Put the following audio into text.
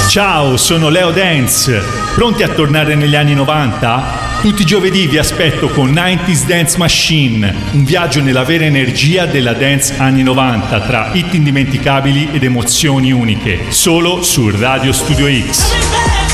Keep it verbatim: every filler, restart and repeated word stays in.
Ciao, sono Leo Dance. Pronti a tornare negli anni novanta? Tutti i giovedì vi aspetto con novanta Dance Machine, un viaggio nella vera energia della dance anni novanta, tra hit indimenticabili ed emozioni uniche, solo su Radio Studio X.